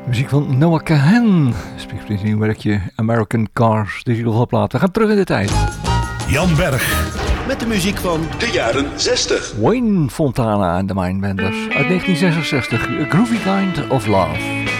Muziek van Noah Kahan. Spreekt in zijn werkje American Cars, digital plaat. We gaan terug in de tijd. Jan Berg. Met de muziek van de jaren 60. Wayne Fontana en de Mindbenders uit 1966. A Groovy Kind of Love.